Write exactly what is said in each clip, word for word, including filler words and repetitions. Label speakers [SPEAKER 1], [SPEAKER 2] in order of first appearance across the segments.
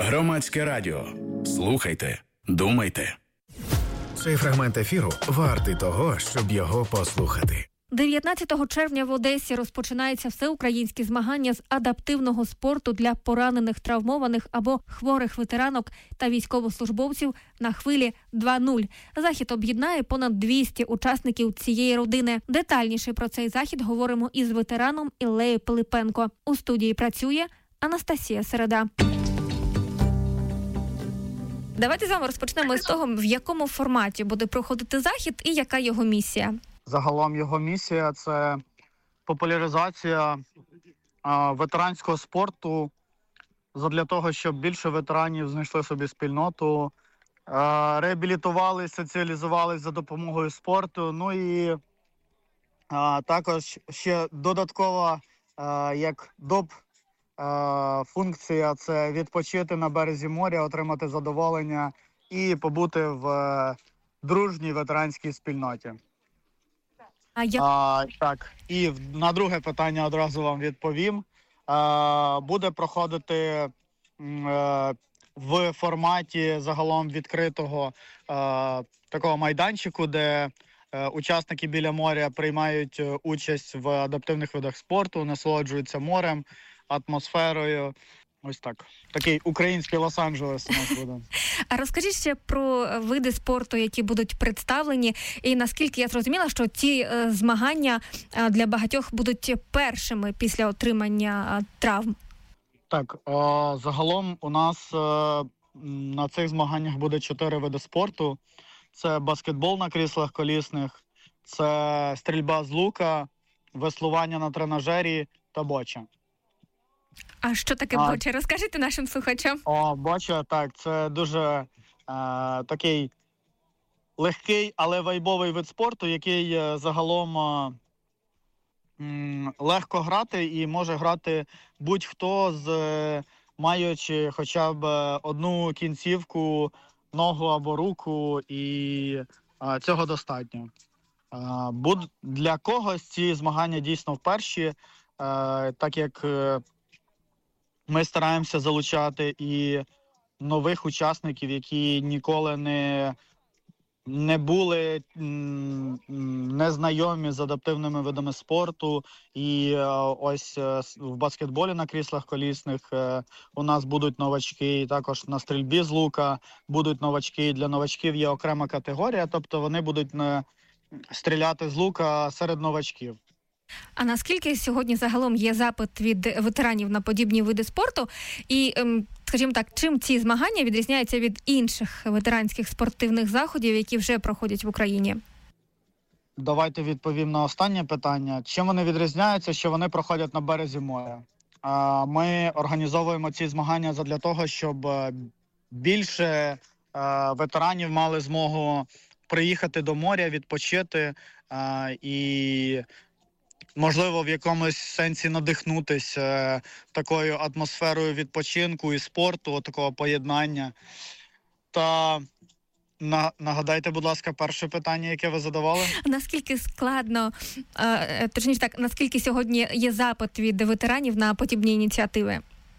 [SPEAKER 1] Громадське радіо. Слухайте, думайте.
[SPEAKER 2] Цей фрагмент ефіру вартий того, щоб його послухати.
[SPEAKER 3] дев'ятнадцятого червня в Одесі розпочинається всеукраїнські змагання з адаптивного спорту для поранених, травмованих або хворих ветеранок та військовослужбовців на хвилі два нуль. Захід об'єднає понад двісті учасників цієї родини. Детальніше про цей захід говоримо із ветераном Іллею Пилипенко. У студії працює Анастасія Середа. Давайте з вами розпочнемо з того, в якому форматі буде проходити захід і яка його місія.
[SPEAKER 4] Загалом його місія – це популяризація а, ветеранського спорту задля того, щоб більше ветеранів знайшли собі спільноту, а, реабілітувалися, соціалізувалися за допомогою спорту. Ну і а, також ще додаткова, а, як доп. а, функція – це відпочити на березі моря, отримати задоволення і побути в а, дружній ветеранській спільноті.
[SPEAKER 3] А як...
[SPEAKER 4] А, так, і на друге питання одразу вам відповім. А, буде проходити м, а, в форматі загалом відкритого а, такого майданчику, де а, учасники біля моря приймають участь в адаптивних видах спорту, насолоджуються морем, атмосферою. Ось так. Такий український Лос-Анджелес у нас буде.
[SPEAKER 3] А розкажіть ще про види спорту, які будуть представлені, і наскільки я зрозуміла, що ці е, змагання е, для багатьох будуть першими після отримання е, травм.
[SPEAKER 4] Так, е, загалом у нас е, на цих змаганнях буде чотири види спорту. Це баскетбол на кріслах колісних, це стрільба з лука, веслування на тренажері та боча.
[SPEAKER 3] А що таке
[SPEAKER 4] а,
[SPEAKER 3] боча? Розкажіть нашим слухачам.
[SPEAKER 4] О, боча, так, це дуже е, такий легкий, але вайбовий вид спорту, який е, загалом е, м, легко грати і може грати будь-хто, з, е, маючи хоча б одну кінцівку, ногу або руку, і е, цього достатньо. Е, буд, для когось ці змагання дійсно вперші, е, так як е, ми стараємося залучати і нових учасників, які ніколи не, не були м, незнайомі з адаптивними видами спорту. І е, ось е, в баскетболі на кріслах колісних е, у нас будуть новачки, і також на стрільбі з лука будуть новачки. Для новачків є окрема категорія, тобто вони будуть не стріляти з лука серед новачків.
[SPEAKER 3] А наскільки сьогодні загалом є запит від ветеранів на подібні види спорту? І, скажімо так, чим ці змагання відрізняються від інших ветеранських спортивних заходів, які вже проходять в Україні?
[SPEAKER 4] Давайте відповім на останнє питання. Чим вони відрізняються, що вони проходять на березі моря? Ми організовуємо ці змагання задля того, щоб більше ветеранів мали змогу приїхати до моря, відпочити і можливо, в якомусь сенсі надихнутися е, такою атмосферою відпочинку і спорту, такого поєднання. Та на, нагадайте, будь ласка, перше питання, яке ви задавали?
[SPEAKER 3] Наскільки складно, е, точніше так, наскільки сьогодні є запит від ветеранів на подібні ініціативи?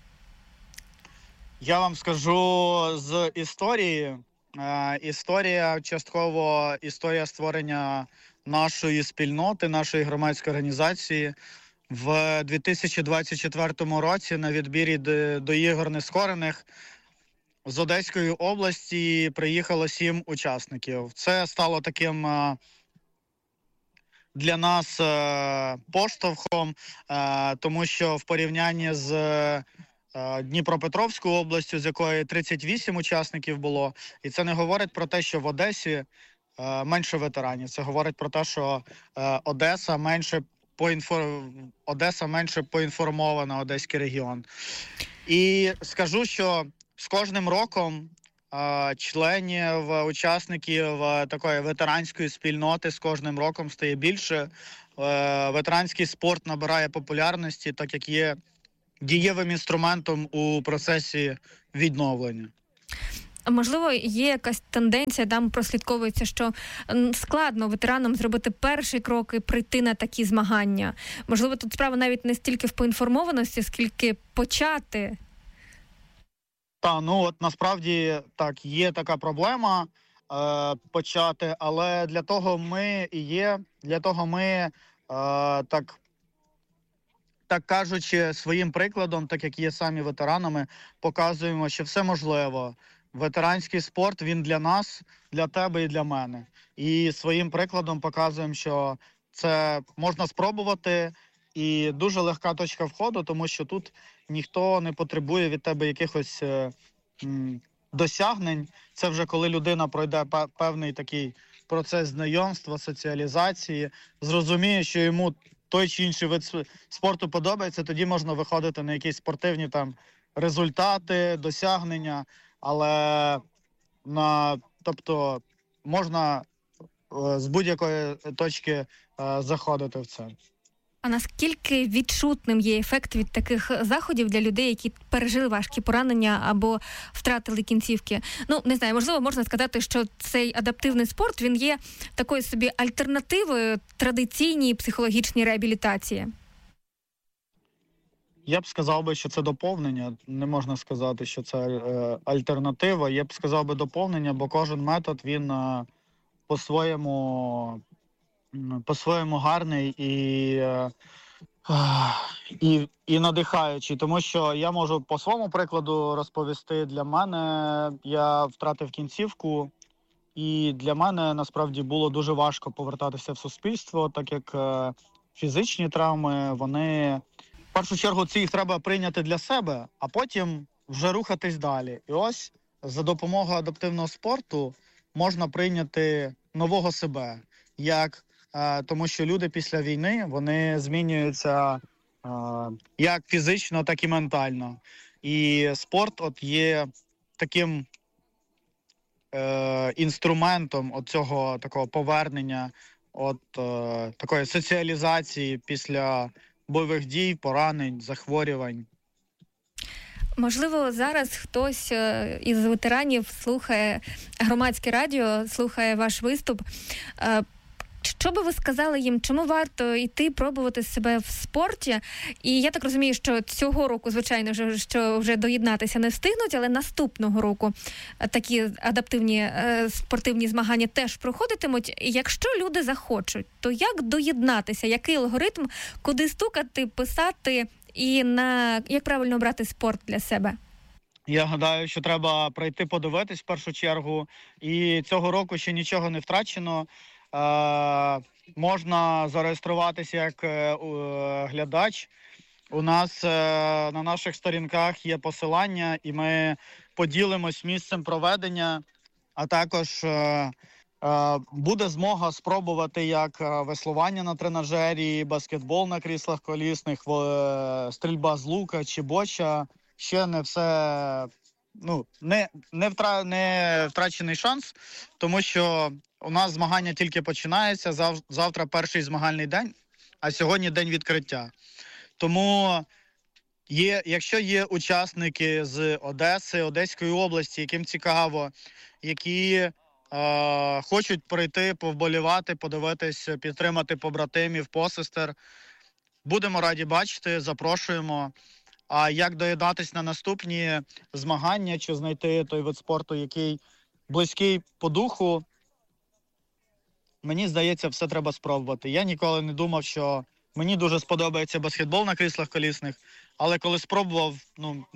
[SPEAKER 4] Я вам скажу з історії. Е, історія, частково історія створення нашої спільноти, нашої громадської організації. В дві тисячі двадцять четвертому році на відбірі до, до ігор нескорених з Одеської області приїхало сім учасників. Це стало таким а, для нас а, поштовхом, а, тому що в порівнянні з а, Дніпропетровською областю, з якої тридцять вісім учасників було, і це не говорить про те, що в Одесі менше ветеранів. Це говорить про те, що е, Одеса менше поінфор... Одеса менше поінформована, Одеський регіон. І скажу, що з кожним роком е, членів, учасників е, такої ветеранської спільноти з кожним роком стає більше. Е, ветеранський спорт набирає популярності, так як є дієвим інструментом у процесі відновлення.
[SPEAKER 3] Можливо, є якась тенденція, там прослідковується, що складно ветеранам зробити перший крок і прийти на такі змагання. Можливо, тут справа навіть не стільки в поінформованості, скільки почати.
[SPEAKER 4] Та, ну от насправді так, є така проблема е, почати, але для того ми і є, для того ми е, так, так кажучи, своїм прикладом, так як є самі ветеранами, показуємо, що все можливо. Ветеранський спорт, він для нас, для тебе і для мене. І своїм прикладом показуємо, що це можна спробувати, і дуже легка точка входу, тому що тут ніхто не потребує від тебе якихось е, м, досягнень. Це вже коли людина пройде пе- певний такий процес знайомства, соціалізації, зрозуміє, що йому той чи інший вид с- спорту подобається, тоді можна виходити на якісь спортивні там результати, досягнення, але на, тобто можна е, з будь-якої точки е, заходити в це.
[SPEAKER 3] А наскільки відчутним є ефект від таких заходів для людей, які пережили важкі поранення або втратили кінцівки? Ну, не знаю, можливо, можна сказати, що цей адаптивний спорт, він є такою собі альтернативою традиційній психологічній реабілітації.
[SPEAKER 4] Я б сказав би, що це доповнення. Не можна сказати, що це е, альтернатива. Я б сказав би доповнення, бо кожен метод, він е, по-своєму, м, по-своєму гарний і, е, і, і надихаючий. Тому що я можу по своєму прикладу розповісти. Для мене я втратив кінцівку, і для мене насправді було дуже важко повертатися в суспільство, так як е, фізичні травми, вони... В першу чергу це їх треба прийняти для себе, а потім вже рухатись далі. І ось за допомогою адаптивного спорту можна прийняти нового себе, як, е, тому що люди після війни, вони змінюються е, як фізично, так і ментально. І спорт от є таким е, інструментом от цього такого повернення, от е, такої соціалізації після бойових дій, поранень, захворювань.
[SPEAKER 3] Можливо, зараз хтось е, із ветеранів слухає громадське радіо, слухає ваш виступ. Е, Що би ви сказали їм, чому варто йти пробувати себе в спорті? І я так розумію, що цього року, звичайно, вже, що вже доєднатися не встигнуть, але наступного року такі адаптивні е, спортивні змагання теж проходитимуть. Якщо люди захочуть, то як доєднатися? Який алгоритм, куди стукати, писати і на як правильно обрати спорт для себе?
[SPEAKER 4] Я гадаю, що треба прийти подивитись в першу чергу. І цього року ще нічого не втрачено. Е, можна зареєструватися як е, глядач. У нас е, на наших сторінках є посилання, і ми поділимось місцем проведення, а також е, е, буде змога спробувати як веслування на тренажері, баскетбол на кріслах колісних, е, стрільба з лука чи боча. Ще не все, ну, не, не, втра, не втрачений шанс, тому що у нас змагання тільки починаються, зав, завтра перший змагальний день, а сьогодні день відкриття. Тому, є, якщо є учасники з Одеси, Одеської області, яким цікаво, які е, хочуть прийти, повболівати, подивитись, підтримати побратимів, посестер, будемо раді бачити, запрошуємо. А як доєднатися на наступні змагання, чи знайти той вид спорту, який близький по духу, мені здається, все треба спробувати. Я ніколи не думав, що мені дуже сподобається баскетбол на кріслах колісних, але коли спробував, ну,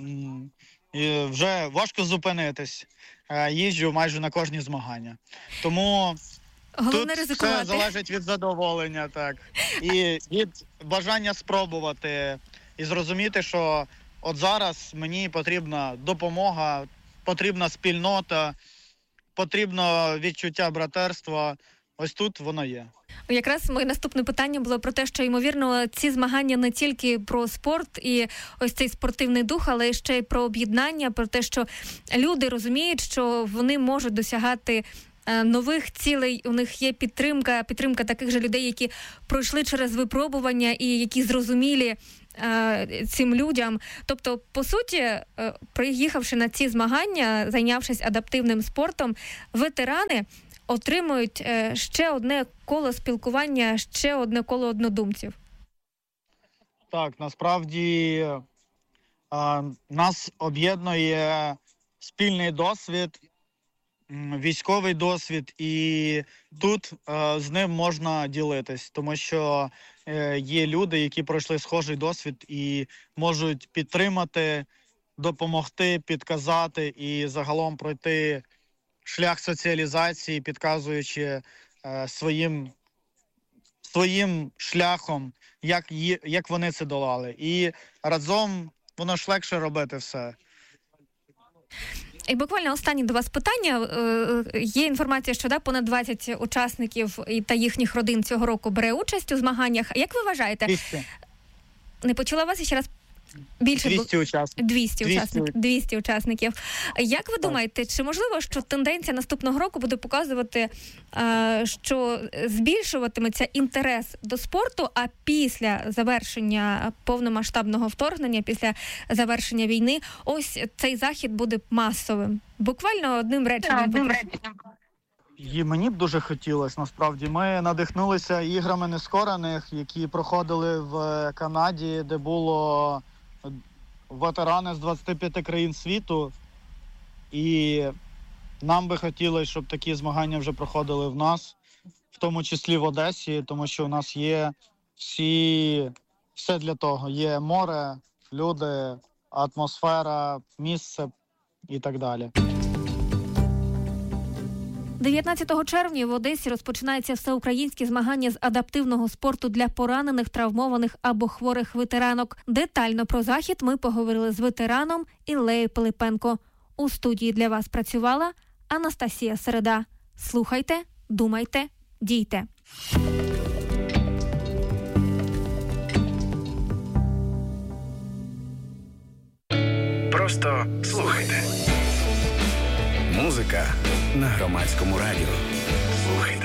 [SPEAKER 4] вже важко зупинитись. Їжджу майже на кожні змагання. Тому
[SPEAKER 3] Головне
[SPEAKER 4] тут
[SPEAKER 3] ризикувати.
[SPEAKER 4] все залежить від задоволення, так. І від бажання спробувати. І зрозуміти, що от зараз мені потрібна допомога, потрібна спільнота, потрібно відчуття братерства. Ось тут воно є.
[SPEAKER 3] Якраз моє наступне питання було про те, що, ймовірно, ці змагання не тільки про спорт і ось цей спортивний дух, але ще й про об'єднання, про те, що люди розуміють, що вони можуть досягати нових цілей, у них є підтримка, підтримка таких же людей, які пройшли через випробування і які зрозумілі е, цим людям. Тобто, по суті, е, приїхавши на ці змагання, зайнявшись адаптивним спортом, ветерани отримують е, ще одне коло спілкування, ще одне коло однодумців.
[SPEAKER 4] Так, насправді е, нас об'єднує спільний досвід, військовий досвід, і тут е, з ним можна ділитись, тому що е, є люди, які пройшли схожий досвід і можуть підтримати, допомогти, підказати і загалом пройти шлях соціалізації, підказуючи е, своїм, своїм шляхом, як, є, як вони це долали. І разом воно ж легше робити все.
[SPEAKER 3] І буквально останнє до вас питання. Є інформація, що да, понад двадцять учасників та їхніх родин цього року бере участь у змаганнях. Як ви вважаєте?
[SPEAKER 4] двісті.
[SPEAKER 3] Не почула вас ще раз? Більше
[SPEAKER 4] двісті учасників.
[SPEAKER 3] двісті учасників. двісті учасників. Як ви думаєте, чи можливо, що тенденція наступного року буде показувати, що збільшуватиметься інтерес до спорту, а після завершення повномасштабного вторгнення, після завершення війни, ось цей захід буде масовим? Буквально одним реченням.
[SPEAKER 5] Одним реченням.
[SPEAKER 4] І мені б дуже хотілося, насправді. Ми надихнулися іграми нескорених, які проходили в Канаді, де було ветерани з двадцяти п'яти країн світу. І нам би хотілося, щоб такі змагання вже проходили в нас, в тому числі в Одесі, тому що у нас є всі, все для того. Є море, люди, атмосфера, місце і так далі.
[SPEAKER 3] дев'ятнадцятого червня в Одесі розпочинається всеукраїнські змагання з адаптивного спорту для поранених, травмованих або хворих ветеранок. Детально про захід ми поговорили з ветераном Іллею Пилипенко. У студії для вас працювала Анастасія Середа. Слухайте, думайте, дійте.
[SPEAKER 1] Просто слухайте. Музика на Громадському радіо. Слухайте.